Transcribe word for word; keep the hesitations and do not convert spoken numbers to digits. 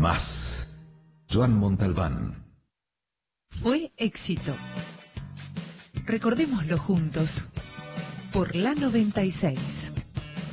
Más. Joan Montalbán. Fue éxito. Recordémoslo juntos. Por la noventa y seis.